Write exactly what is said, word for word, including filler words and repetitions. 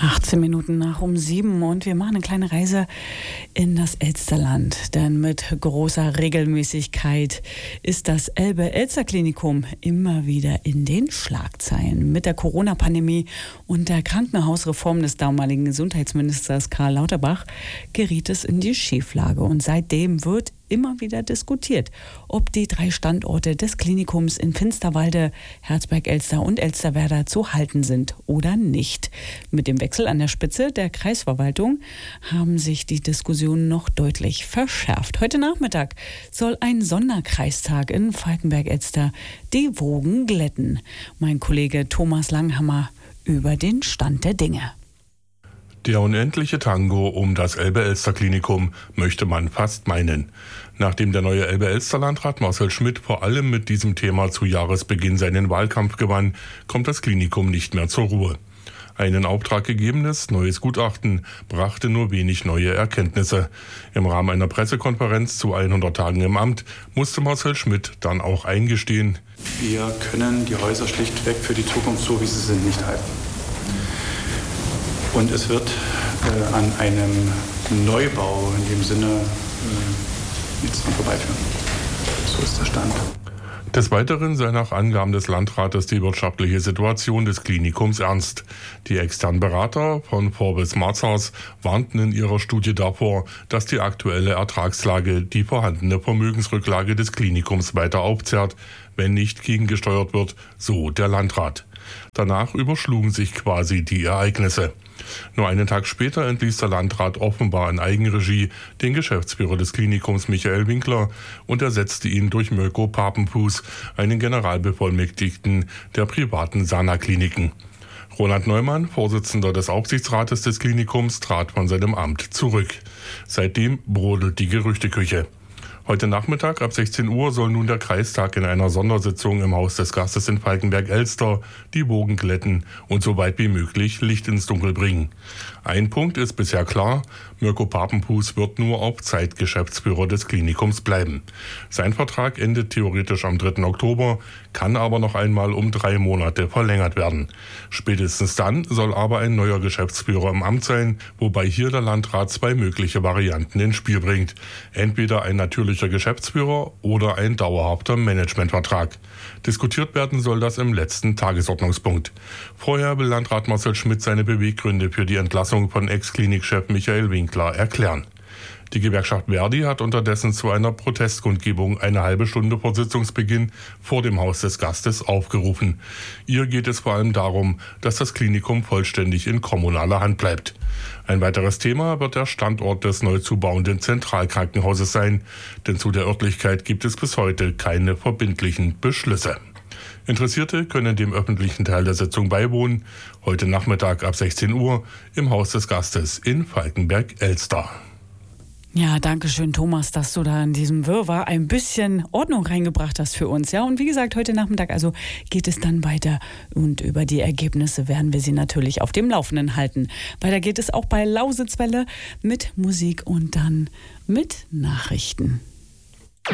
achtzehn Minuten nach um sieben und wir machen eine kleine Reise in das Elsterland. Denn mit großer Regelmäßigkeit ist das Elbe-Elster-Klinikum immer wieder in den Schlagzeilen. Mit der Corona-Pandemie und der Krankenhausreform des damaligen Gesundheitsministers Karl Lauterbach geriet es in die Schieflage. Und seitdem wird immer wieder diskutiert, ob die drei Standorte des Klinikums in Finsterwalde, Herzberg-Elster und Elsterwerda zu halten sind oder nicht. Mit dem Wechsel an der Spitze der Kreisverwaltung haben sich die Diskussionen noch deutlich verschärft. Heute Nachmittag soll ein Sonderkreistag in Falkenberg-Elster die Wogen glätten. Mein Kollege Thomas Langhammer über den Stand der Dinge. Der unendliche Tango um das Elbe-Elster-Klinikum möchte man fast meinen. Nachdem der neue Elbe-Elster-Landrat Marcel Schmidt vor allem mit diesem Thema zu Jahresbeginn seinen Wahlkampf gewann, kommt das Klinikum nicht mehr zur Ruhe. Ein in Auftrag gegebenes neues Gutachten brachte nur wenig neue Erkenntnisse. Im Rahmen einer Pressekonferenz zu hundert Tagen im Amt musste Marcel Schmidt dann auch eingestehen: Wir können die Häuser schlichtweg für die Zukunft, so wie sie sind, nicht halten. Und es wird äh, an einem Neubau in dem Sinne äh, nichts dran vorbeiführen. So ist der Stand. Des Weiteren sei nach Angaben des Landrates die wirtschaftliche Situation des Klinikums ernst. Die externen Berater von Forbes Mazars warnten in ihrer Studie davor, dass die aktuelle Ertragslage die vorhandene Vermögensrücklage des Klinikums weiter aufzehrt, wenn nicht gegengesteuert wird, so der Landrat. Danach überschlugen sich quasi die Ereignisse. Nur einen Tag später entließ der Landrat offenbar in Eigenregie den Geschäftsführer des Klinikums Michael Winkler und ersetzte ihn durch Mirko Papenfuß, einen Generalbevollmächtigten der privaten Sana-Kliniken. Roland Neumann, Vorsitzender des Aufsichtsrates des Klinikums, trat von seinem Amt zurück. Seitdem brodelt die Gerüchteküche. Heute Nachmittag ab sechzehn Uhr soll nun der Kreistag in einer Sondersitzung im Haus des Gastes in Falkenberg-Elster die Wogen glätten und so weit wie möglich Licht ins Dunkel bringen. Ein Punkt ist bisher klar: Mirko Papenfuß wird nur auf Zeit Geschäftsführer des Klinikums bleiben. Sein Vertrag endet theoretisch am dritten Oktober, kann aber noch einmal um drei Monate verlängert werden. Spätestens dann soll aber ein neuer Geschäftsführer im Amt sein, wobei hier der Landrat zwei mögliche Varianten ins Spiel bringt. Entweder ein natürlicher Geschäftsführer oder ein dauerhafter Managementvertrag. Diskutiert werden soll das im letzten Tagesordnungspunkt. Vorher will Landrat Marcel Schmidt seine Beweggründe für die Entlassung von Ex-Klinikchef Michael Winkler erklären. Die Gewerkschaft Verdi hat unterdessen zu einer Protestkundgebung eine halbe Stunde vor Sitzungsbeginn vor dem Haus des Gastes aufgerufen. Ihr geht es vor allem darum, dass das Klinikum vollständig in kommunaler Hand bleibt. Ein weiteres Thema wird der Standort des neu zu bauenden Zentralkrankenhauses sein, denn zu der Örtlichkeit gibt es bis heute keine verbindlichen Beschlüsse. Interessierte können dem öffentlichen Teil der Sitzung beiwohnen, heute Nachmittag ab sechzehn Uhr im Haus des Gastes in Falkenberg-Elster. Ja, danke schön, Thomas, dass du da in diesem Wirrwarr ein bisschen Ordnung reingebracht hast für uns. Ja, und wie gesagt, heute Nachmittag also geht es dann weiter und über die Ergebnisse werden wir Sie natürlich auf dem Laufenden halten. Weiter geht es auch bei Lausitzwelle mit Musik und dann mit Nachrichten.